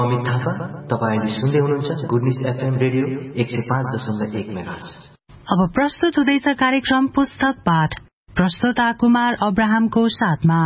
अमित थापा, तपाईले सुन्दै हुनुहुन्छ good news FM radio 105.1 megahertz. अब प्रस्तुत हुँदैछ कार्यक्रम पुस्तक पाठ, प्रस्तोता कुमार अब्राहमको साथमा।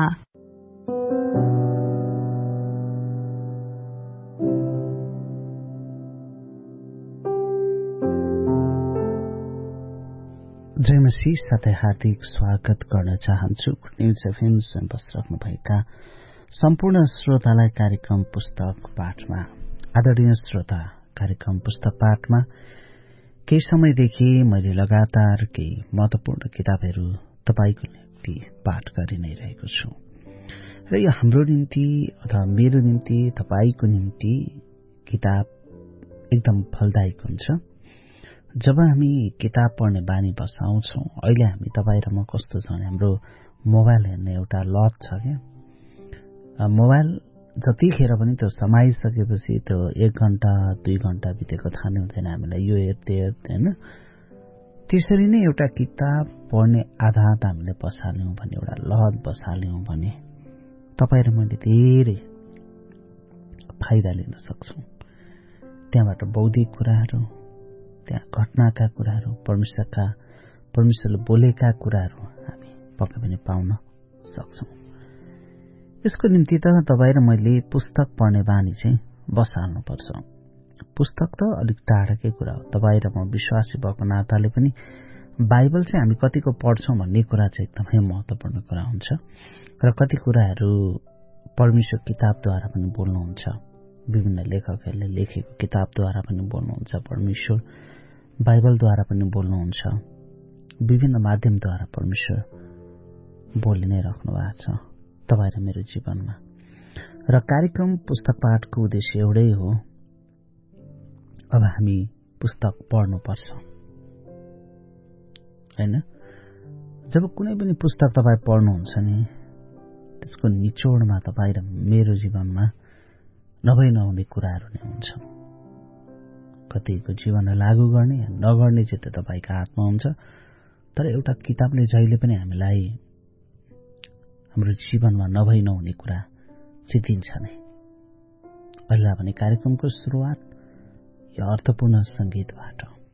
जय मसीह साथै हार्दिक स्वागत गर्न चाहन्छु। गुड न्यूज एफएम स्वयं बसिराख्नुभएका सम्पूर्ण श्रोतालाई कार्यक्रम पुस्तक पाठमा। आदरणीय श्रोता, कार्यक्रम पुस्तक पाठमा केही समयदेखि मैले लगातार केही महत्वपूर्ण किताबहरू तपाईको निम्ति पाठ गरि नै रहेको छु र यो हाम्रो निम्ति अथवा मेरो निम्ति, तपाईको निम्ति किताब एकदम फलदायक हुन्छ। जब हामी किताब पढ्ने बानी बसाउँछौं, अहिले हामी तपाईँ र म कस्तो छ भने हाम्रो मोबाइल हेर्ने एउटा लत छ क्या। मोबाइल जतिखेर पनि त्यो समाइसकेपछि त्यो 1 घण्टा 2 घण्टा बितेको थाहा नै हुँदैन हामीलाई, यो हेर्दै हेर्दै होइन। त्यसरी नै एउटा किताब पढ्ने आदत हामीले बसाल्यौं भने, एउटा लत बसाल्यौं भने तपाईँ र मैले धेरै फाइदा लिन सक्छौं। त्यहाँबाट बौद्धिक कुराहरू, त्यहाँ घटनाका कुराहरू, परमेश्वरले बोलेका कुराहरू हामी पक्कै पनि पाउन सक्छौं। यसको निम्ति त तपाईँ र मैले पुस्तक पढ्ने बानी चाहिँ बसाल्नुपर्छ। पुस्तक त अलिक टाढाकै कुरा हो। तपाईँ र म विश्वासी भएको नाताले पनि बाइबल चाहिँ हामी कतिको पढ्छौं भन्ने कुरा चाहिँ एकदमै महत्वपूर्ण कुरा हुन्छ र कति कुराहरू परमेश्वर किताबद्वारा पनि बोल्नुहुन्छ, विभिन्न लेखकहरूले लेखेको किताबद्वारा पनि बोल्नुहुन्छ, परमेश्वर बाइबलद्वारा पनि बोल्नुहुन्छ, विभिन्न माध्यमद्वारा परमेश्वर बोलि नै राख्नु भएको छ तपाईँ र मेरो जीवनमा। र कार्यक्रम पुस्तक पाठको उद्देश्य एउटै हो, अब हामी पुस्तक पढ्नुपर्छ हैन। जब कुनै पनि पुस्तक तपाईँ पढ्नुहुन्छ नि, त्यसको निचोडमा तपाईँ र मेरो जीवनमा नभई नहुने कुराहरू नै हुन्छ। कतिको जीवनलाई लागू गर्ने या नगर्ने चाहिँ त्यो तपाईँको हातमा हुन्छ। तर एउटा किताबले जहिले पनि हामीलाई हाम्रो जीवनमा नभई नहुने कुरा सिद्धिन्छ नै। पहिला भने कार्यक्रमको सुरुवात यो अर्थपूर्ण संगीतबाट।